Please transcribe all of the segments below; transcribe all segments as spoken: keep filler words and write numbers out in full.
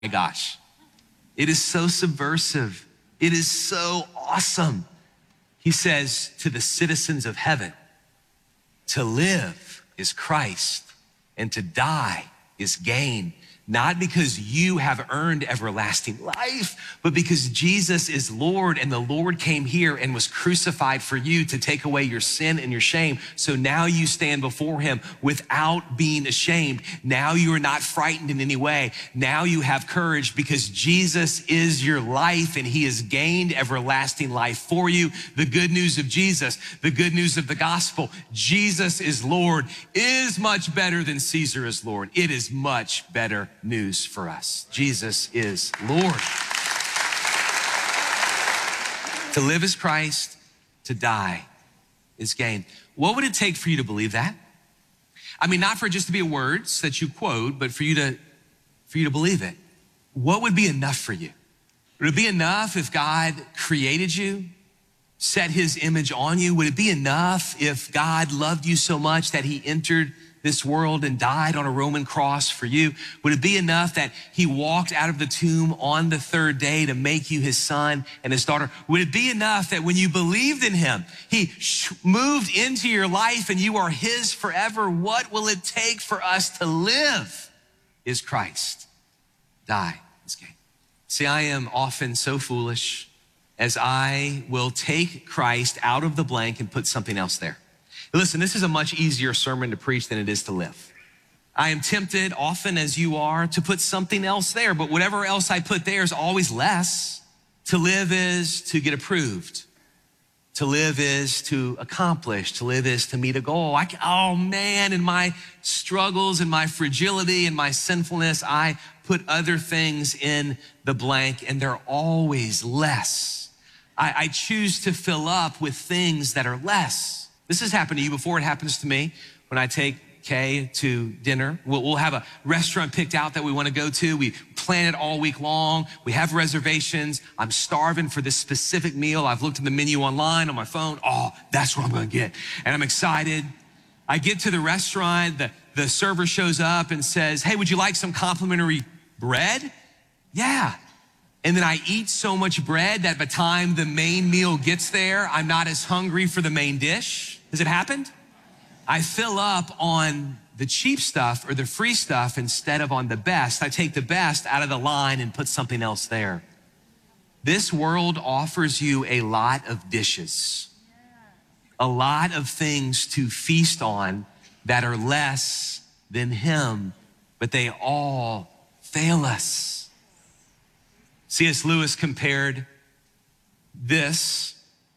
my gosh, it is so subversive. It is so awesome. He says to the citizens of heaven, to live is Christ and to die is gain. Not because you have earned everlasting life, but because Jesus is Lord and the Lord came here and was crucified for you to take away your sin and your shame. So now you stand before him without being ashamed. Now you are not frightened in any way. Now you have courage because Jesus is your life and he has gained everlasting life for you. The good news of Jesus, the good news of the gospel, Jesus is Lord, is much better than Caesar is Lord. It is much better news for us. Jesus is Lord. To live is Christ, to die is gain. What would it take for you to believe that? I mean, not for it just to be words that you quote, but for you to, for you to believe it. What would be enough for you? Would it be enough if God created you, set his image on you? Would it be enough if God loved you so much that he entered this world and died on a Roman cross for you? Would it be enough that he walked out of the tomb on the third day to make you his son and his daughter? Would it be enough that when you believed in him, he moved into your life and you are his forever? What will it take for us to live is Christ, die is gain. See, I am often so foolish as I will take Christ out of the blank and put something else there. Listen, this is a much easier sermon to preach than it is to live. I am tempted often, as you are, to put something else there, but whatever else I put there is always less. To live is to get approved. To live is to accomplish. To live is to meet a goal. I can, oh man, in my struggles and my fragility and my sinfulness, I put other things in the blank and they're always less. I, I choose to fill up with things that are less. This has happened to you before. It happens to me when I take Kay to dinner. We'll, we'll have a restaurant picked out that we want to go to. We plan it all week long. We have reservations. I'm starving for this specific meal. I've looked at the menu online on my phone. Oh, that's what I'm going to get. And I'm excited. I get to the restaurant. The, the server shows up and says, hey, would you like some complimentary bread? Yeah. And then I eat so much bread that by the time the main meal gets there, I'm not as hungry for the main dish. Has it happened? I fill up on the cheap stuff or the free stuff instead of on the best. I take the best out of the line and put something else there. This world offers you a lot of dishes, a lot of things to feast on that are less than him, but they all fail us. C S Lewis compared this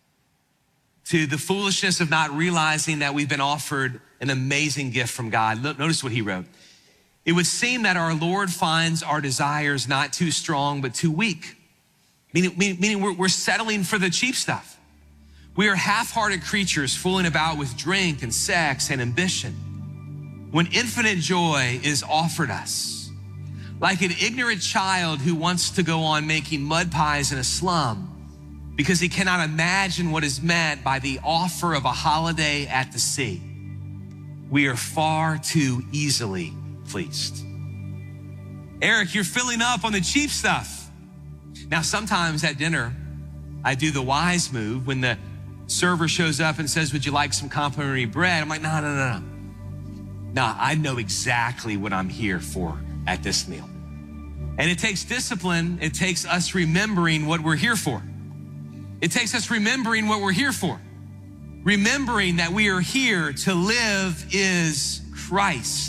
to the foolishness of not realizing that we've been offered an amazing gift from God. Notice what he wrote. It would seem that our Lord finds our desires not too strong, but too weak. Meaning, meaning we're, we're settling for the cheap stuff. We are half-hearted creatures fooling about with drink and sex and ambition. When infinite joy is offered us, like an ignorant child who wants to go on making mud pies in a slum because he cannot imagine what is meant by the offer of a holiday at the sea. We are far too easily pleased. Eric, you're filling up on the cheap stuff. Now, sometimes at dinner, I do the wise move when the server shows up and says, would you like some complimentary bread? I'm like, no, no, no, no. No, I know exactly what I'm here for at this meal. And it takes discipline. It takes us remembering what we're here for. It takes us remembering what we're here for. Remembering that we are here to live is Christ.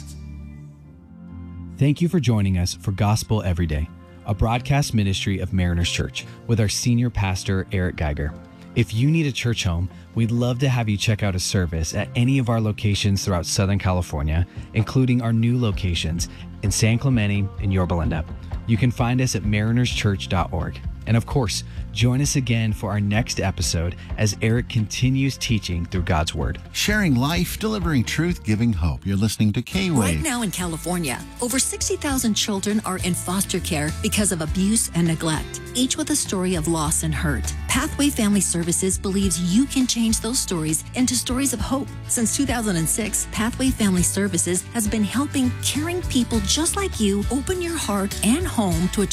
Thank you for joining us for Gospel Every Day, a broadcast ministry of Mariners Church with our senior pastor, Eric Geiger. If you need a church home, we'd love to have you check out a service at any of our locations throughout Southern California, including our new locations in San Clemente and Yorba Linda. You can find us at mariners church dot org. And of course, join us again for our next episode as Eric continues teaching through God's Word. Sharing life, delivering truth, giving hope. You're listening to K-Wave. Right now in California, over sixty thousand children are in foster care because of abuse and neglect, each with a story of loss and hurt. Pathway Family Services believes you can change those stories into stories of hope. Since two thousand six, Pathway Family Services has been helping caring people just like you open your heart and home to a